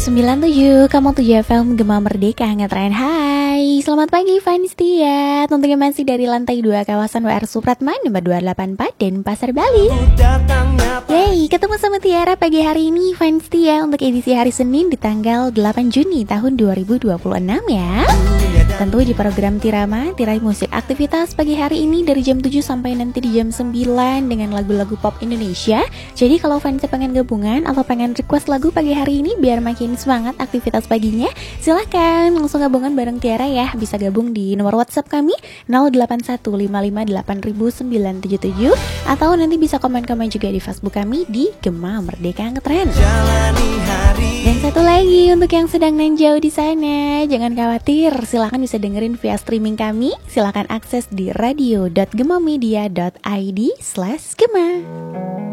97,7 FM Gema Merdeka ngetren. Hai, selamat pagi fans setia. Tentunya masih dari lantai 2 kawasan WR Supratman nomor 284 dan Pasar Bali. Yeay, ketemu sama Tiara pagi hari ini fans setia untuk edisi hari Senin di tanggal 8 Juni tahun 2026 ya. Tentu di program Tirama, tirai musik aktivitas pagi hari ini dari jam 7 sampai nanti di jam 9 dengan lagu-lagu pop Indonesia. Jadi kalau fans pengen gabungan atau pengen request lagu pagi hari ini biar makin semangat aktivitas paginya, silahkan langsung gabungan bareng Tiara ya. Bisa gabung di nomor WhatsApp kami 0815580977 atau nanti bisa komen-komen juga di Facebook kami di Gema Merdeka Ngetren. Dan satu lagi untuk yang sedang nanjau di sana, jangan khawatir, silahkan bisa dengerin via streaming kami. Silahkan akses di radio.gemamedia.id/gema.